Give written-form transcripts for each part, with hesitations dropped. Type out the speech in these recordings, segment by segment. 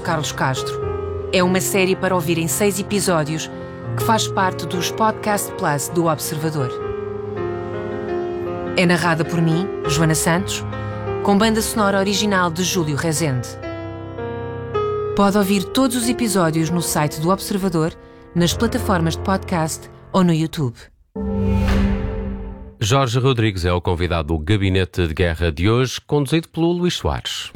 Carlos Castro. É uma série para ouvir em 6 episódios que faz parte dos Podcast Plus do Observador. É narrada por mim, Joana Santos, com banda sonora original de Júlio Rezende. Pode ouvir todos os episódios no site do Observador, nas plataformas de podcast ou no YouTube. Jorge Rodrigues é o convidado do Gabinete de Guerra de hoje, conduzido pelo Luís Soares.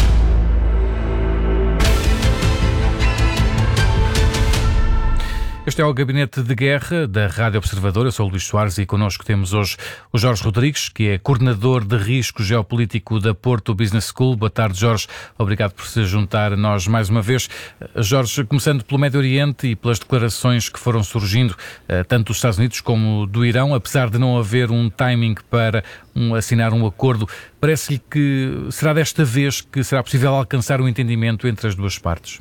Este é o Gabinete de Guerra da Rádio Observador. Eu sou o Luís Soares e connosco temos hoje o Jorge Rodrigues, que é coordenador de risco geopolítico da Porto Business School. Boa tarde, Jorge. Obrigado por se juntar a nós mais uma vez. Jorge, começando pelo Médio Oriente e pelas declarações que foram surgindo, tanto dos Estados Unidos como do Irão, apesar de não haver um timing para assinar um acordo, parece-lhe que será desta vez que será possível alcançar um entendimento entre as duas partes?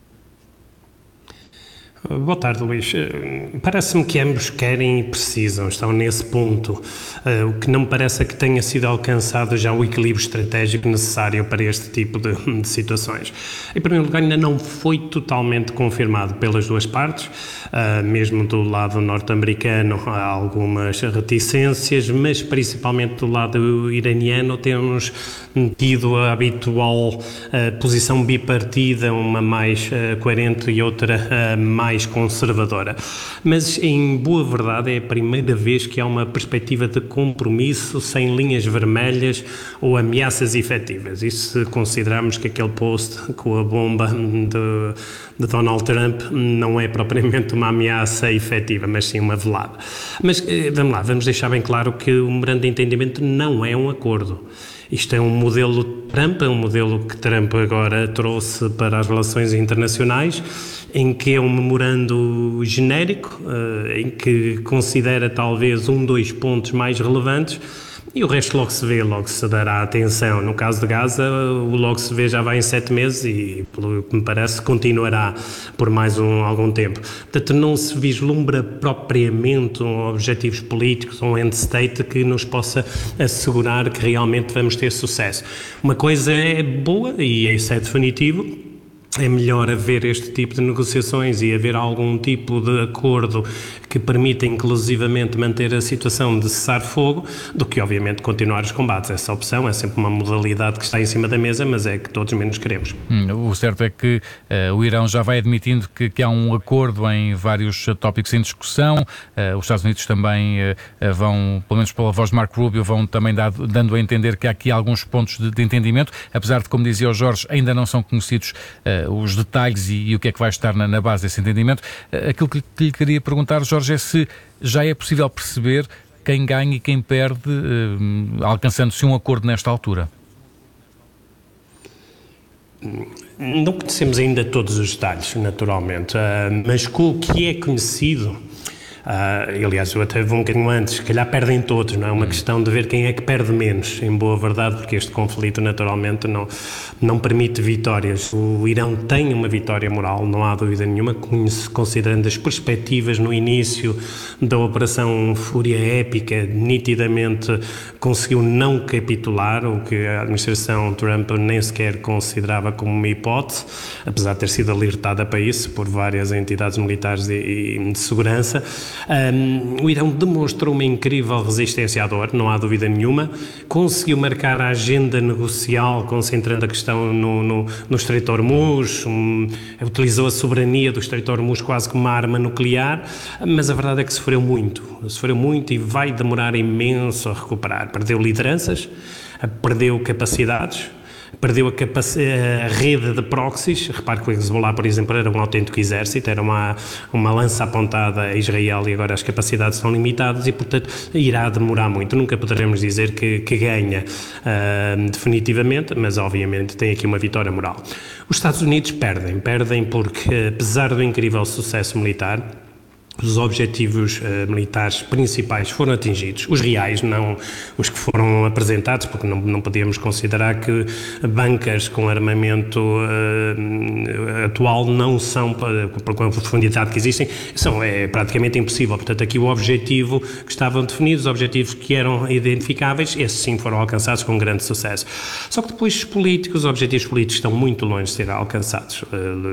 Boa tarde, Luís. Parece-me que ambos querem e precisam, estão nesse ponto. O que não me parece é que tenha sido alcançado já o equilíbrio estratégico necessário para este tipo de situações. Em primeiro lugar, ainda não foi totalmente confirmado pelas duas partes, mesmo do lado norte-americano há algumas reticências, mas principalmente do lado iraniano temos tido a habitual posição bipartida, uma mais coerente e outra mais conservadora. Mas, em boa verdade, é a primeira vez que há uma perspectiva de compromisso sem linhas vermelhas ou ameaças efetivas. E se considerarmos que aquele post com a bomba de Donald Trump não é propriamente uma ameaça efetiva, mas sim uma velada. Mas, vamos lá, vamos deixar bem claro que o memorando de entendimento não é um acordo. Isto é um modelo Trump, é um modelo que Trump agora trouxe para as relações internacionais, em que é um memorando genérico, em que considera talvez 2 pontos mais relevantes, e o resto logo se vê, logo se dará atenção. No caso de Gaza, o logo se vê já vai em 7 meses e, pelo que me parece, continuará por mais algum tempo. Portanto, não se vislumbra propriamente objetivos políticos ou um end state que nos possa assegurar que realmente vamos ter sucesso. Uma coisa é boa e isso é definitivo. É melhor haver este tipo de negociações e haver algum tipo de acordo que permita inclusivamente manter a situação de cessar-fogo do que obviamente continuar os combates. Essa opção é sempre uma modalidade que está em cima da mesa, mas é que todos menos queremos. O certo é que o Irão já vai admitindo que há um acordo em vários tópicos em discussão. Os Estados Unidos também vão, pelo menos pela voz de Marco Rubio, vão também dando a entender que há aqui alguns pontos de entendimento, apesar de, como dizia o Jorge, ainda não são conhecidos os detalhes e o que é que vai estar na base desse entendimento. Aquilo que lhe queria perguntar, Jorge, é se já é possível perceber quem ganha e quem perde, alcançando-se um acordo nesta altura. Não conhecemos ainda todos os detalhes, naturalmente, mas com o que é conhecido, aliás, eu até vou um bocadinho antes, se calhar perdem todos, não é uma questão de ver quem é que perde menos, em boa verdade, porque este conflito naturalmente não permite vitórias. O Irão tem uma vitória moral, não há dúvida nenhuma, considerando as perspectivas no início da Operação Fúria Épica, nitidamente conseguiu não capitular, o que a administração Trump nem sequer considerava como uma hipótese, apesar de ter sido alertada para isso por várias entidades militares e de segurança. O Irão demonstrou uma incrível resistência à dor, não há dúvida nenhuma, conseguiu marcar a agenda negocial concentrando a questão no Estreito de Hormuz, utilizou a soberania do Estreito de Hormuz quase como uma arma nuclear, mas a verdade é que sofreu muito e vai demorar imenso a recuperar. Perdeu lideranças, perdeu capacidades, perdeu a rede de proxies. Repare que o Hezbollah, por exemplo, era um autêntico exército, era uma lança apontada a Israel e agora as capacidades são limitadas e, portanto, irá demorar muito. Nunca poderemos dizer que ganha definitivamente, mas obviamente tem aqui uma vitória moral. Os Estados Unidos perdem porque, apesar do incrível sucesso militar, os objetivos militares principais foram atingidos, os reais, não os que foram apresentados, porque não podíamos considerar que bancas com armamento atual não são, com a profundidade que existem, é praticamente impossível. Portanto, aqui o objetivo que estavam definidos, os objetivos que eram identificáveis, esses sim foram alcançados com grande sucesso. Só que depois os objetivos políticos estão muito longe de ser alcançados.